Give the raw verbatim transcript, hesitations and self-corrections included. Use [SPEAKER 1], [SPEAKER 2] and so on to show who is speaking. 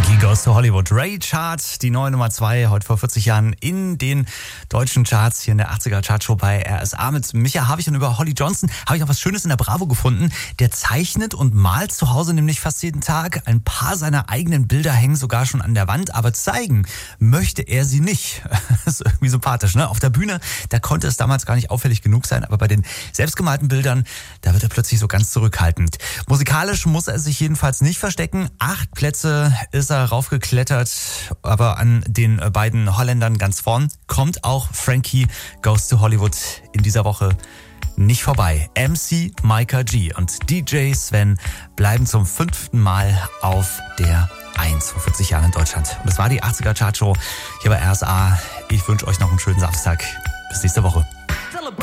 [SPEAKER 1] Frankie Goes to Hollywood. Ray Chart, die neue Nummer zwei, heute vor vierzig Jahren in den deutschen Charts, hier in der achtziger Chartshow bei R S A mit Micha Havich. Und über Holly Johnson habe ich noch was Schönes in der Bravo gefunden. Der zeichnet und malt zu Hause nämlich fast jeden Tag. Ein paar seiner eigenen Bilder hängen sogar schon an der Wand, aber zeigen möchte er sie nicht. Das ist irgendwie sympathisch, ne? Auf der Bühne, da konnte es damals gar nicht auffällig genug sein, aber bei den selbstgemalten Bildern, da wird er plötzlich so ganz zurückhaltend. Musikalisch muss er sich jedenfalls nicht verstecken. Acht Plätze ist er raufgeklettert, aber an den beiden Holländern ganz vorn kommt auch Frankie Goes to Hollywood in dieser Woche nicht vorbei. M C Micah G und D J Sven bleiben zum fünften Mal auf der eins vor vierzig Jahren in Deutschland. Und das war die achtziger Chartshow hier bei R S A. Ich wünsche euch noch einen schönen Samstag. Bis nächste Woche.